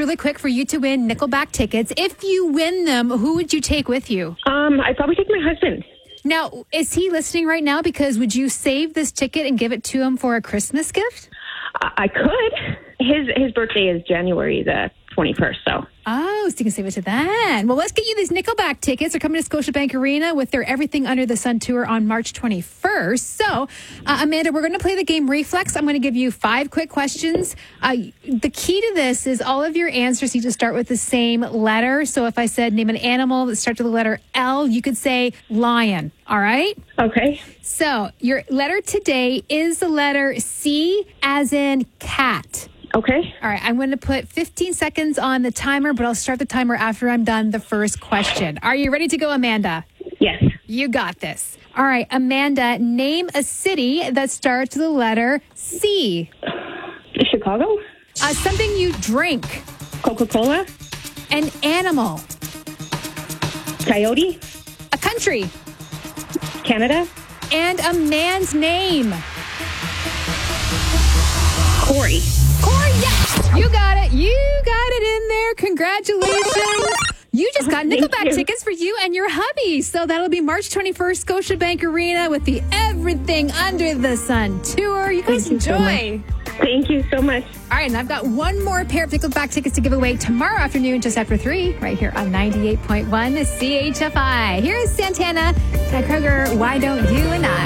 really quick for you to win Nickelback tickets. If you win them, who would you take with you? I'd probably take my husband. Now, is he listening right now? Because would you save this ticket and give it to him for a Christmas gift? I could. His birthday is January the 21st, so. Oh, so you can save it to that. Well, let's get you these Nickelback tickets. They're coming to Scotiabank Arena with their Everything Under the Sun tour on March 21st. So, Amanda, we're going to play the game Reflex. I'm going to give you 5 quick questions. The key to this is all of your answers need to start with the same letter. So if I said name an animal that starts with the letter L, you could say lion. All right? Okay. So your letter today is the letter C as in cat. Okay. All right, I'm going to put 15 seconds on the timer, but I'll start the timer after I'm done the first question. Are you ready to go, Amanda? Yes. You got this. All right, Amanda, name a city that starts with the letter C. Chicago. Something you drink. Coca-Cola. An animal. Coyote. A country. Canada. And a man's name. Corey. Corey, yes! You got it. You got it in there. Congratulations. You just got Nickelback tickets for you and your hubby. So that'll be March 21st, Scotiabank Arena with the Everything Under the Sun tour. You guys enjoy. Thank you so much. All right, and I've got one more pair of Nickelback tickets to give away tomorrow afternoon just after 3 right here on 98.1 CHFI. Here's Santana, Ty Kroger, Why Don't You and I.